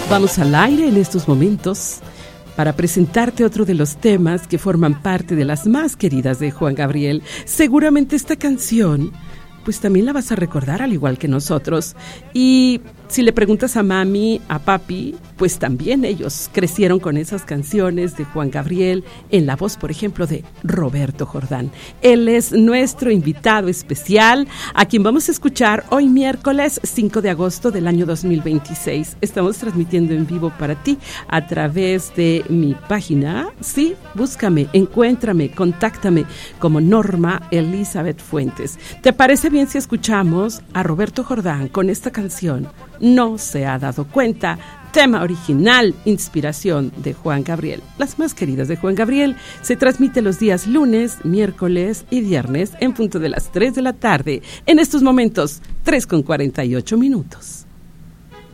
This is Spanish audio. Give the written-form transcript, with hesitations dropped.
Vamos al aire en estos momentos para presentarte otro de los temas que forman parte de las más queridas de Juan Gabriel. Seguramente esta canción, pues también la vas a recordar al igual que nosotros. Y si le preguntas a mami, a papi, pues también ellos crecieron con esas canciones de Juan Gabriel, en la voz, por ejemplo, de Roberto Jordán. Él es nuestro invitado especial, a quien vamos a escuchar hoy miércoles 5 de agosto del año 2026. Estamos transmitiendo en vivo para ti a través de mi página. Sí, búscame, encuéntrame, contáctame como Norma Elizabeth Fuentes. ¿Te parece bien si escuchamos a Roberto Jordán con esta canción? No se ha dado cuenta, tema original, inspiración de Juan Gabriel. Las más queridas de Juan Gabriel se transmite los días lunes, miércoles y viernes en punto de las 3 de la tarde. En estos momentos, 3:48 minutos.